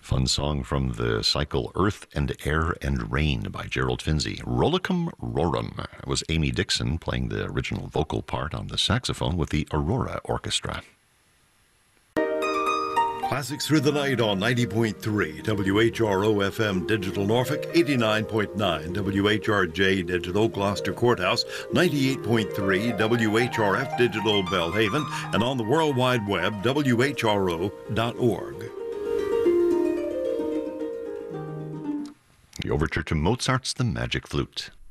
Fun song from the cycle Earth and Air and Rain by Gerald Finzi. Rollicum Rorum was Amy Dixon playing the original vocal part on the saxophone with the Aurora Orchestra. Classics through the night on 90.3 WHRO FM Digital Norfolk, 89.9 WHRJ Digital Gloucester Courthouse, 98.3 WHRF Digital Belhaven, and on the World Wide Web, WHRO.org. The overture to Mozart's The Magic Flute.